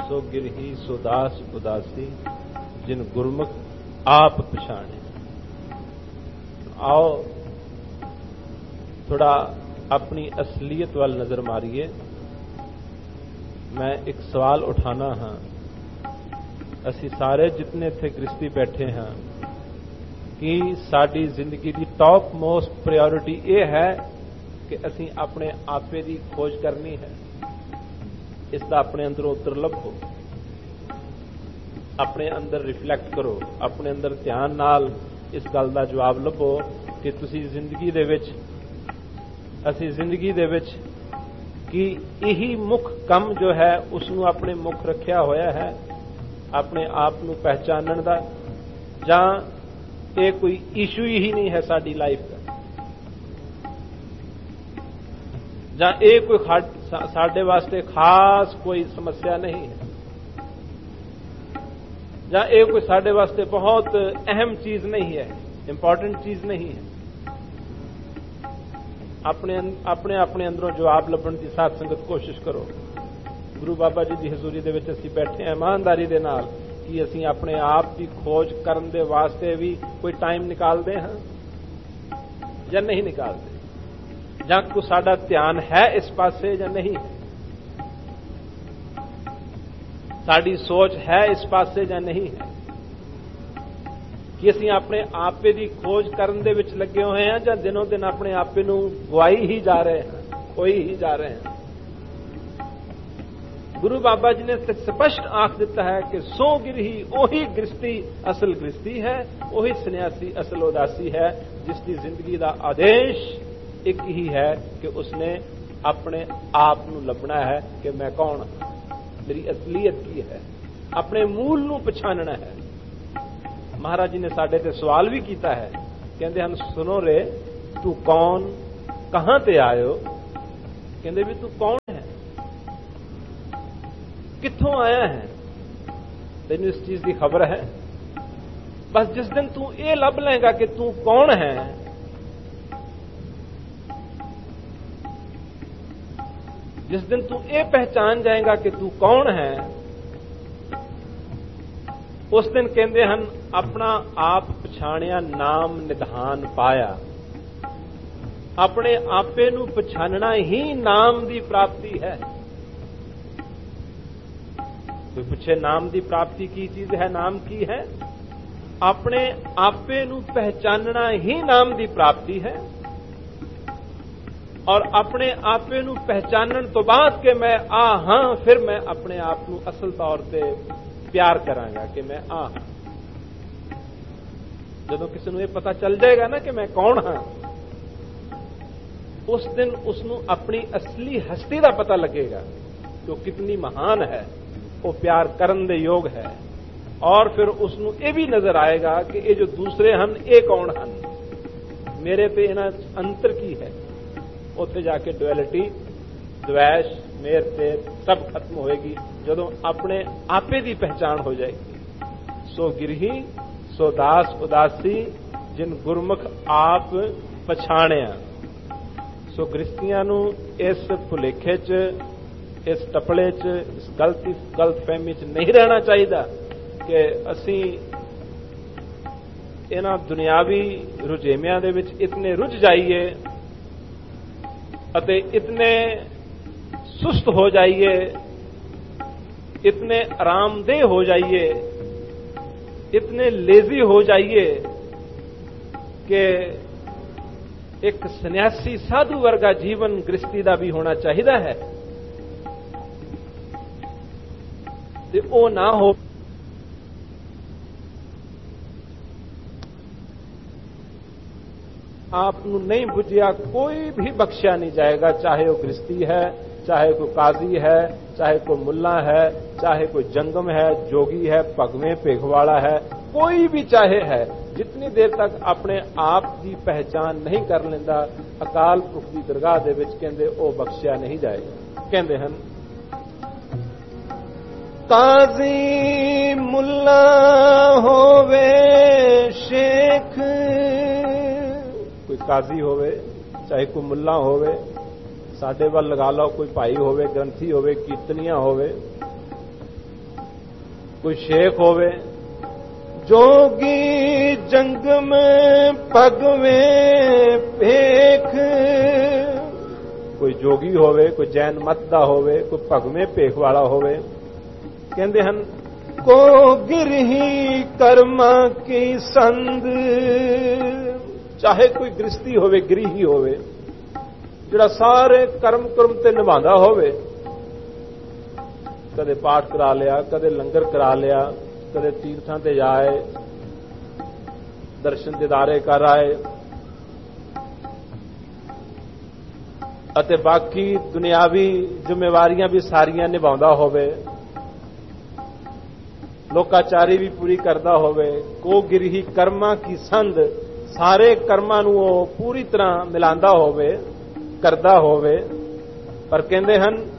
सो गिरही सो दास उदासी जिन गुरमुख आप पछाणे। आओ थोड़ा अपनी असलियत वाल नजर मारिए। मैं एक सवाल उठाना हाँ, असी सारे जितने थे गृहस्थी बैठे हाँ कि साडी जिंदगी की टॉप मोस्ट प्रायोरिटी ये है कि असी अपने आपे की खोज करनी है। इसका अपने अंदरों उत्तर लभो, अपने अंदर रिफ्लैक्ट करो, अपने अंदर ध्यान नाल इस गल का जवाब लभो कि तुसी जिंदगी दे विच असी जिंदगी दे विच कि यही मुख कम जो है उसनूं अपने मुख रखिया होया है अपने आप नूं पहचानण दा, जां ये कोई इशू ही नहीं है साडी लाइफ का, जां ये कोई साडे वास्ते खास कोई समस्या नहीं है, जां ये कोई साडे वास्ते बहुत अहम चीज नहीं है, इंपॉर्टेंट चीज नहीं है। अपने अपने अंदरों जवाब लभण की साथ संगत कोशिश करो। गुरु बाबा जी की हजूरी दे विच असीं बैठे हैं ईमानदारी दे नाल कि असीं अपने आप की खोज करन दे वास्ते भी कोई टाइम निकालते हैं या नहीं निकालते, जां को साडा ध्यान है इस पासे या नहीं है, साडी सोच है इस पासे या नहीं है, कि असीं अपने आपे की खोज करन दे विच लगे हुए हैं जां दिनों दिन अपने आपे नूं गवाई ही जा रहे हैं, खोई ही जा रहे हैं। गुरु बाबा जी ने स्पष्ट आख दिता है कि सो गिरही ओही गृहस्थी असल गृहस्थी है, ओही सन्यासी असल उदासी है, जिसकी जिंदगी का आदेश एक ही है कि उसने अपने आप नूं लभना है कि मैं कौन हां, मेरी असलियत की है, अपने मूल नूं पछानना है। महाराज जी ने साडे ते सवाल भी किया है, कहते हैं सुनो रे तू कौन, कहां ते आयो, कहते भी तू कौन है, कित्थों आया है, तेन इस चीज की खबर है। बस जिस दिन तू ये लभ लेगा कि तू कौन है, जिस दिन तू ये पहचान जाएगा कि तू कौन है, उस दिन कहते हैं अपना आप पछाणिया नाम निधान पाया। अपने आपे नूं पछानना ही नाम की प्राप्ति है। कोई पूछे नाम की प्राप्ति की चीज है, नाम की है, अपने आपे नूं पहचानना ही नाम की प्राप्ति है। और अपने आपे नूं पहचानण तो बाद के मैं आ हां, फिर मैं अपने आप नूं असल तौर पे प्यार करांगा कि मैं आ हां। जदों किसी नूं ये पता चल जाएगा ना कि मैं कौन हां, उस दिन उसनूं अपनी असली हस्ती का पता लगेगा कि वो कितनी महान है, वो प्यार करन दे योग है। और फिर उसनूं ये भी नजर आएगा कि ये जो दूसरे हन ये कौन हन, मेरे ते इन्हां अंतर की है। उत्थे जाके डुअलिटी, द्वैश, मेर तेर सब खत्म होएगी जदों अपने आपे की पहचान हो जाएगी। सो गिरही सो दास उदासी जिन गुरमुख आप पछाणिया। सो गृहस्थियां नूं इस भुलेखे च, इस टपले च, इस गलतफहमी च नहीं रहना चाहिए कि असी इन्हां दुनियावी रुझेवियां दे विच इतने रुझ जाइए अते इतने सुस्त हो जाइए, इतने आरामदेह हो जाइए, इतने लेजी हो जाइए कि एक सन्यासी साधु वर्गा जीवन गृहस्थी का भी होना चाहिए है, ते ओ ना हो। आप नहीं बुझिया कोई भी बख्शिया नहीं जाएगा, चाहे वो गृहस्थी है, चाहे कोई काजी है, चाहे कोई मुल्ला है, चाहे कोई जंगम है, जोगी है, भगवे पेघवाड़ा है, कोई भी चाहे है। जितनी देर तक अपने आप की पहचान नहीं कर लेंदा, अकाल पुरख की दरगाह दे विच कहंदे ओ बख्शिया नहीं जाएगा। कहंदे हन काजी मुल्ला होवे शेख, कोई काजी होवे चाहे कोई मुल्ला होवे, साडे वल लगा लो कोई भाई होवे, ग्रंथी होवे, कीर्तनिया होवे, ਕੋਈ ਸ਼ੇਖ ਹੋਵੇ, ਜੋਗੀ ਜੰਗ ਮੈਂ ਭਗਵੇਂ ਭੇਖ, ਕੋਈ ਜੋਗੀ ਹੋਵੇ, ਕੋਈ ਜੈਨ ਮਤ ਦਾ ਹੋਵੇ, ਕੋਈ ਭਗਵੇਂ ਭੇਖ ਵਾਲਾ ਹੋਵੇ। ਕਹਿੰਦੇ ਹਨ ਕੋ ਗਿਰਹੀ ਕਰਮਾਂ ਕੀ ਸੰਦ, ਚਾਹੇ ਕੋਈ ਗ੍ਰਸਤੀ ਹੋਵੇ, ਗ੍ਰੀਹੀ ਹੋਵੇ, ਜਿਹੜਾ ਸਾਰੇ ਕਰਮ ਤੇ ਨਿਭਾਉਂਦਾ ਹੋਵੇ, ਕਦੇ ਪਾਠ ਕਰਾ ਲਿਆ, ਕਦੇ ਲੰਗਰ ਕਰਾ ਲਿਆ, ਕਦੇ ਤੀਰਥਾਂ ਤੇ ਜਾਏ, ਦਰਸ਼ਨ ਦਿਦਾਰੇ ਕਰ ਆਏ, ਅਤੇ ਬਾਕੀ ਦੁਨਿਆਵੀ ਜ਼ਿੰਮੇਵਾਰੀਆਂ ਵੀ ਸਾਰੀਆਂ ਨਿਭਾਉਂਦਾ ਹੋਵੇ, ਲੋਕਾਚਾਰੀ ਵੀ ਪੂਰੀ ਕਰਦਾ ਹੋਵੇ। ਕੋ ਗਿਰਹੀ ਕਰਮਾਂ ਕੀ ਸੰਧ, ਸਾਰੇ ਕਰਮਾਂ ਨੂੰ ਉਹ ਪੂਰੀ ਤਰ੍ਹਾਂ ਮਿਲਾਉਂਦਾ ਹੋਵੇ, ਕਰਦਾ ਹੋਵੇ। ਪਰ ਕਹਿੰਦੇ ਹਨ